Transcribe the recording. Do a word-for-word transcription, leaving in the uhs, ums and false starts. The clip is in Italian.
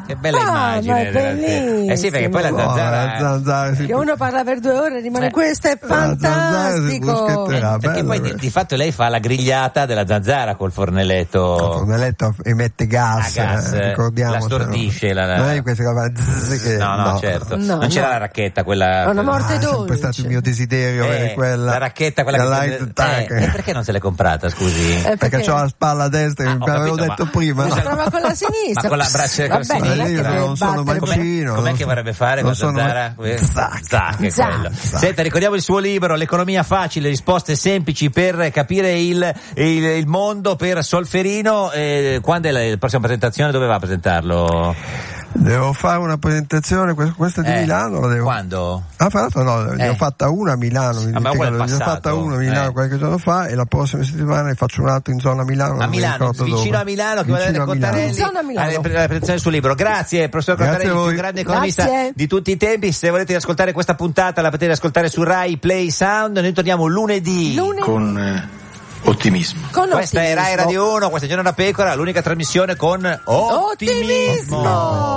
che bella Ah, immagine. ma è bellissimo. Eh sì, perché poi la zanzara, Oh, la zanzara si Che uno parla per due ore e rimane Eh. questo è la zanzara si fantastico. bruschetterà, perché bella poi di, questa. di fatto lei fa la grigliata della zanzara col fornelletto. Il fornelletto emette gas, A gas, eh, ricordiamo. la stordisce, la- la- Non è questa che fa zzz, che- No, no, certo. No, non c'era no. la racchetta, quella. È una quella- morte Ah, è sempre dolce. stato il mio desiderio avere Eh, quella. la racchetta, quella la che light prende- attack. eh, e perché non se l'è comprata, scusi? Eh, Perché c'ho la spalla a destra, Ah, che ho mi avevo capito, detto ma- prima. Ma no? prova con la sinistra. Ma con la braccia con la Vabbè, sinistra. non è che Io deve non sono battere- mancino. Com'è non che so- vorrebbe fare non con sono zanzara? Zac. Zac, è Zac. quello. Zac. Senta, ricordiamo il suo libro, L'economia facile, risposte semplici per capire il, il, il mondo per Solferino. Eh, quando è la, la prossima presentazione? Dove va a presentarlo? Devo fare una presentazione, que- questa di Eh, Milano la devo. Quando? Ah, fra l'altro no, ne Eh. ho fatta una a Milano, mi Ah, ma dimentico, quella è ne ho passato, fatta una a Milano eh. qualche giorno fa e la prossima settimana ne faccio un'altra in zona Milano. A non mi Milano, ricordo vicino dove. a Milano, che Vicino volete a Milano. Cottarelli In zona Milano. alla alla presentazione del suo libro. Grazie, professor Grazie Cottarelli, a il voi. più grande economista Grazie. di tutti i tempi. Se volete ascoltare questa puntata la potete ascoltare su Rai Play Sound. Noi torniamo lunedì. Lunedì. con eh, ottimismo. Con Questa è Rai ottimismo. Radio uno, questa è Giorno da Pecora, l'unica trasmissione con ottimismo. Ottimismo.